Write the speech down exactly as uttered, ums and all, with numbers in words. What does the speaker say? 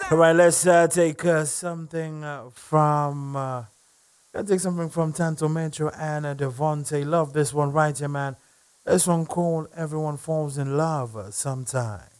All right, let's uh, take uh, something uh, from. Uh, let's take something from Tanto Metro and uh, Devontae. Love this one right here, man. This one called "Everyone Falls in Love" uh, sometime.